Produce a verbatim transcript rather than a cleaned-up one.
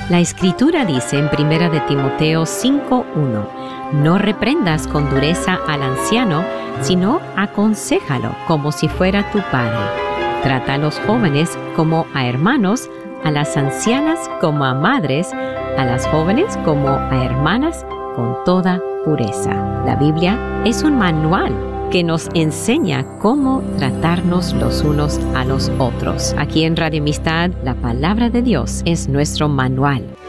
La Escritura dice en primera de Timoteo cinco uno, no reprendas con dureza al anciano, sino aconséjalo como si fuera tu padre. Trata a los jóvenes como a hermanos, a las ancianas como a madres, a las jóvenes como a hermanas, con toda pureza. La Biblia es un manual que nos enseña cómo tratarnos los unos a los otros. Aquí en Radio Amistad, la palabra de Dios es nuestro manual.